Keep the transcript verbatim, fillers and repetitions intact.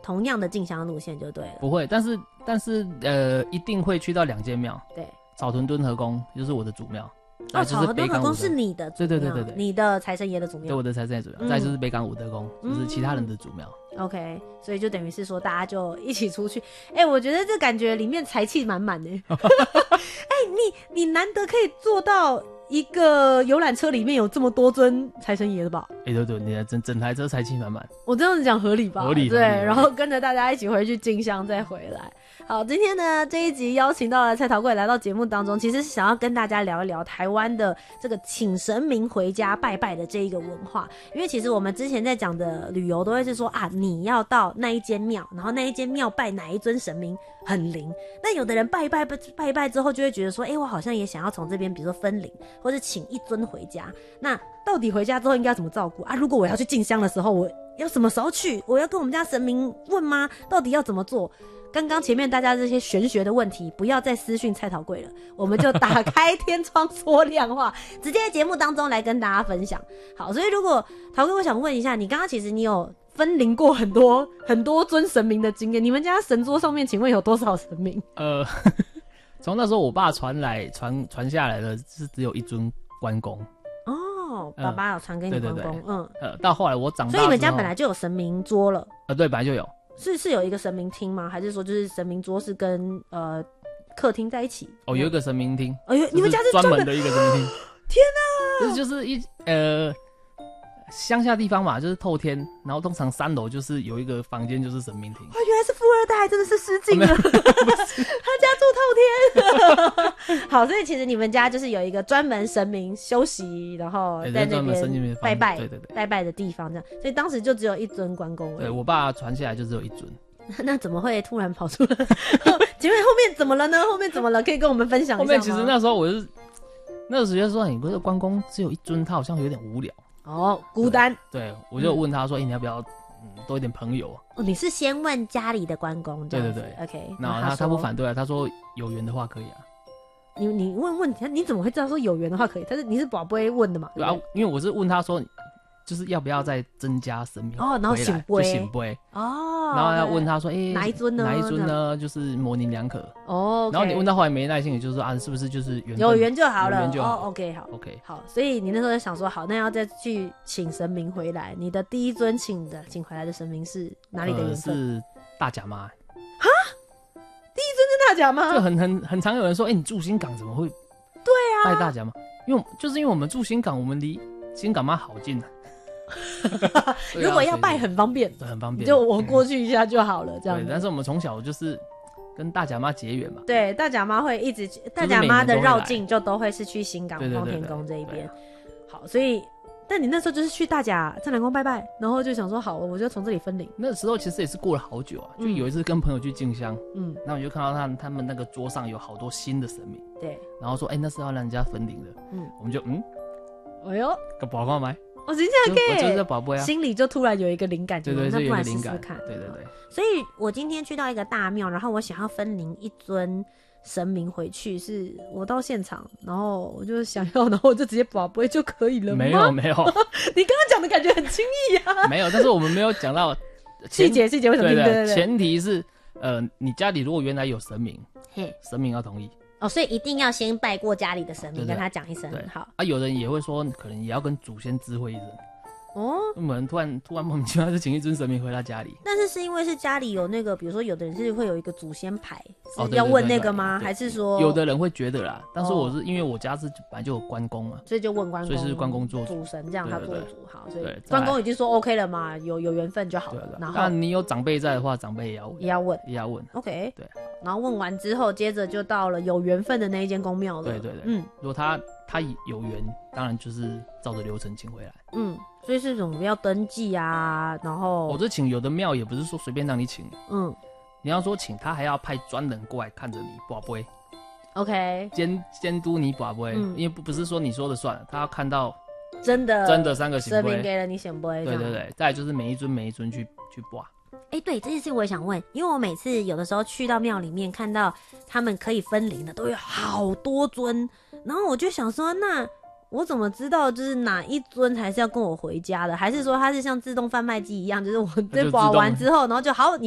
同样的进香路线就对了。 不会，但是但是呃，一定会去到两间庙。 对， 草屯敦和宫就是我的主庙。 哦，草屯敦和宫是你的主庙， 对对对对对， 你的财神爷的主庙， 对，我的财神爷主庙。嗯、再就是北港武德宫，就是其他人的主庙。 嗯、OK， 所以就等于是说大家就一起出去。哎、欸，我觉得这感觉里面财气满满的。哎、欸，你你难得可以做到一个游览车里面有这么多尊财神爷的吧？ 哎、欸，对对，你的整整台车财气满满。 我这样子讲合理吧？ 合理。 对，然后跟着大家一起回去进香再回来。好，今天呢这一集邀请到了蔡桃贵来到节目当中，其实是想要跟大家聊一聊台湾的这个请神明回家拜拜的这一个文化。因为其实我们之前在讲的旅游都会是说啊，你要到那一间庙，然后那一间庙拜哪一尊神明很灵。但有的人拜一拜拜一拜之后就会觉得说，哎、欸，我好像也想要从这边比如说分灵，或者请一尊回家。那到底回家之后应该要怎么照顾啊？如果我要去进香的时候，我要什么时候去？我要跟我们家神明问吗？到底要怎么做？刚刚前面大家这些玄学的问题，不要再私讯蔡桃贵了，我们就打开天窗说亮话，直接在节目当中来跟大家分享。好，所以如果桃贵，我想问一下，你刚刚其实你有分灵过很多很多尊神明的经验，你们家神桌上面请问有多少神明？ 呃，从那时候我爸传来传传下来的是只有一尊关公。 哦，爸爸有传给你关公、呃、对对对嗯， 呃，到后来我长大， 所以你们家本来就有神明桌了？ 呃，对，本来就有。 是是有一个神明厅吗？还是说就是神明桌是跟呃客厅在一起？ 哦，有一个神明厅。 哦，你们家是专门的一个神明厅。 天哪！ 这就是一呃乡下地方嘛，就是透天，然后通常三楼就是有一个房间就是神明厅。 哇，原来是富二代，真的是失敬了。哦、他家住透天。好，所以其实你们家就是有一个专门神明休息，然后在那边拜拜， 对对对， 拜拜的地方这样。所以当时就只有一尊关公而已。 对，我爸传下来就只有一尊。 那怎么会突然跑出来？请问后面怎么了呢？后面怎么了？可以跟我们分享一下吗？ 后面其实那时候我是那时候说，你不是关公只有一尊，他好像有点无聊。 哦，孤单。 对，对我就问他说：“哎、嗯欸，你要不要嗯多一点朋友？” 哦，你是先问家里的关公， 对对对 ，OK。 然后他他不反对啊，他说有缘的话可以啊。 你你问问他，你怎么会知道说有缘的话可以？他是你是宝贝问的嘛？ 对啊，因为我是问他说，就是要不要再增加神明哦，然后醒杯， 就醒杯哦， 然后要问他说，哎、欸， 哪一尊呢？ 哪一尊呢？就是模棱两可哦。Okay、 然后你问到后来没耐心，也就是说啊，是不是就是缘有缘就好了？ 有缘就好。 哦 ，OK， 好 ，OK， 好。所以你那时候就想说，好，那要再去请神明回来。你的第一尊请的请回来的神明是哪里的缘分？ 呃、是大甲妈。 哈，第一尊是大甲妈， 就很很很常有人说，哎、欸，你住新港怎么会？ 对啊， 拜大甲妈，因为就是因为我们住新港，我们离新港妈好近啊。 如果要拜很方便， 很方便， 就我过去一下就好了，这样子。 对，但是我们从小就是跟大甲妈结缘嘛。 对，大甲妈会一直，大甲妈的绕境就都会是去新港奉天宫这一边。好，所以，但你那时候就是去大甲镇澜宫拜拜，然后就想说，好，我就从这里分灵。 那时候其实也是过了好久啊，就有一次跟朋友去进香，嗯，然后我就看到他他们那个桌上有好多新的神明， 对， 然后说，哎、欸，那是要让人家分灵的，嗯，我们就嗯， 哎呦， 个宝宝买。 我真的可以， 我就是宝贝啊， 心里就突然有一个灵感， 对对， 那不然试试看， 对对对。 所以我今天去到一个大庙，然后我想要分灵一尊神明回去，是我到现场，然后我就想要，然后我就直接宝贝就可以了吗？ 没有没有， 你刚刚讲的感觉很轻易啊。 没有，但是我们没有讲到细节，细节为什么？ 对对对, 对, 对， 前提是呃，你家里如果原来有神明，神明要同意。 哦，所以一定要先拜过家里的神明，跟他讲一声。好啊，有人也会说，可能也要跟祖先知会一声。哦，我们突然突然莫名其妙就请一尊神明回他家里， 但是是因为是家里有那个，比如说有的人是会有一个祖先牌，是要问那个吗？哦、对对对对对，还是说有的人会觉得啦？但是我是、哦、因为我家是本来就有关公嘛， 所以就问关公， 所以是关公做主神，这样他做主。好，所以对关公已经说 OK 了嘛，有有缘分就好了。然后， 那你有长辈在的话，长辈也要问， 也要问， 也要问。 OK， 对。 然后问完之后，接着就到了有缘分的那一间宫庙了。 对对对，嗯，如果他他有缘，当然就是照着流程请回来。嗯。 所以是这种要登记啊，然后我、哦、这请有的庙也不是说随便让你请，嗯，你要说请他还要派专人过来看着你跋杯 ，OK， 监监督你跋杯、嗯，因为不不是说你说的算了，他要看到真的真的三个醒杯， 神明给了你醒杯， 对对对，再来就是每一尊每一尊去去跋。 哎、欸，对这件事我也想问，因为我每次有的时候去到庙里面看到他们可以分灵的都有好多尊，然后我就想说那。我怎么知道就是哪一尊才是要跟我回家的？还是说它是像自动贩卖机一样，就是我这拔完之后，然后就好，你